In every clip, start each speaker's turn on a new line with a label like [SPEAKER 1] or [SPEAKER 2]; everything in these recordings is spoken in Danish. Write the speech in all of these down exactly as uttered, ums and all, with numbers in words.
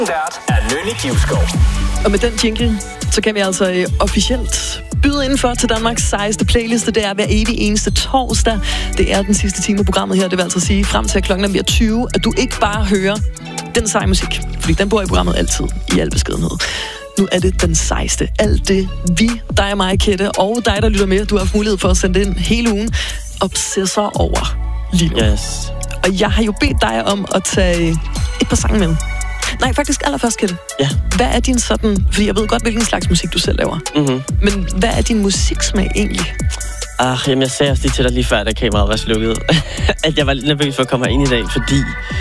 [SPEAKER 1] Vært er Nynne Givskov.
[SPEAKER 2] Og med den jingle, så kan vi altså øh, officielt byde indenfor til Danmarks sejeste playliste. Det er hver evig eneste torsdag. Det er den sidste time af programmet her. Det vil altså sige, frem til klokken bliver tyve, at du ikke bare hører den seje musik. Fordi den bor i programmet altid, i al beskedenhed. Nu er det den sejeste. Alt det, vi, dig og mig, Kette, og dig, der lytter med, du har haft mulighed for at sende det ind hele ugen, obsesser over lige nu.
[SPEAKER 3] Yes.
[SPEAKER 2] Og jeg har jo bedt dig om at tage et par sange med. Nej, faktisk allerførst, Kette.
[SPEAKER 3] Ja.
[SPEAKER 2] Hvad er din sådan... Fordi jeg ved godt, hvilken slags musik du selv laver.
[SPEAKER 3] Mm-hmm.
[SPEAKER 2] Men hvad er din musiksmag egentlig?
[SPEAKER 3] Ah, jamen, jeg sagde også lige til dig lige før, da kameraet var slukket, at jeg var lidt nervøs for at komme herind i dag, fordi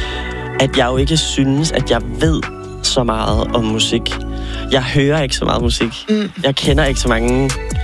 [SPEAKER 3] at jeg jo ikke synes, at jeg ved så meget om musik. Jeg hører ikke så meget musik. Mm. Jeg kender ikke så mange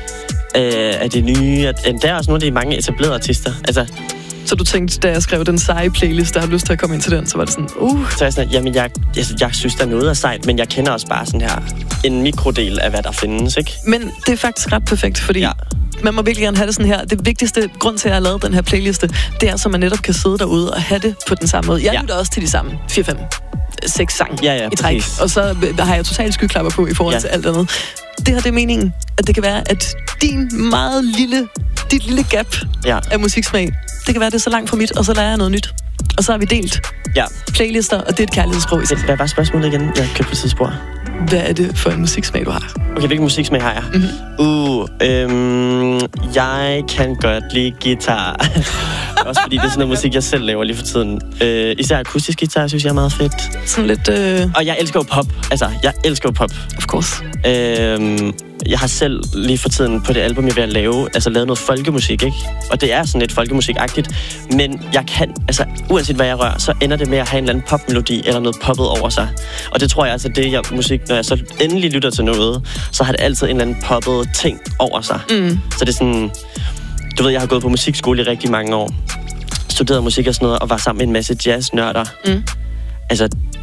[SPEAKER 3] øh, af de nye. At, der er også nogle af de mange etablerede artister. Altså,
[SPEAKER 2] så du tænkte, da jeg skrev den seje playlist, der har lyst til at komme ind til den, så var det sådan, uh.
[SPEAKER 3] Så jeg sådan, jamen jeg, jeg, jeg synes, der er noget af sejt, men jeg kender også bare sådan her en mikrodel af, hvad der findes, ikke?
[SPEAKER 2] Men det er faktisk ret perfekt, fordi ja. Man må virkelig gerne have det sådan her. Det vigtigste grund til, at jeg har lavet den her playliste, det er, så man netop kan sidde derude og have det på den samme måde. Jeg ja. lytter også til de samme fire fem seks sange
[SPEAKER 3] ja, ja,
[SPEAKER 2] i træk,
[SPEAKER 3] præcis.
[SPEAKER 2] Og så har jeg totalt skyklapper på i forhold ja. til alt andet. Det her, det er meningen, at det kan være, at din meget lille, dit lille gap ja. af musiksmag, det kan være, det er så langt fra mit, og så lærer jeg noget nyt. Og så har vi delt
[SPEAKER 3] ja.
[SPEAKER 2] playlister, og det er et kærlighedssprog i sig.
[SPEAKER 3] Hvad var spørgsmålet igen? Jeg købte på tidsspor.
[SPEAKER 2] Hvad er det for en musiksmag, du har?
[SPEAKER 3] Okay, hvilken musiksmag har jeg? Mm-hmm. Uh, øhm, jeg kan godt lide guitar. Også fordi det er sådan noget musik, jeg selv laver lige for tiden. Øh, især akustisk guitar, synes jeg er meget fedt.
[SPEAKER 2] Sådan lidt... Øh...
[SPEAKER 3] Og jeg elsker jo pop. Altså, jeg elsker jo pop.
[SPEAKER 2] Of course.
[SPEAKER 3] Øh, jeg har selv lige for tiden på det album, jeg er ved at lave, altså lavet noget folkemusik, ikke? Og det er sådan lidt folkemusikagtigt. Men jeg kan, altså uanset hvad jeg rører, så ender det med at have en eller anden popmelodi eller noget poppet over sig. Og det tror jeg altså, det jeg musik, når jeg så endelig lytter til noget, så har det altid en eller anden poppet ting over sig. Mm. Så det er sådan... Du ved, jeg har gået på musikskole i rigtig mange år. Studeret musik og sådan noget, og var sammen med en masse jazznørder. Mm. Altså,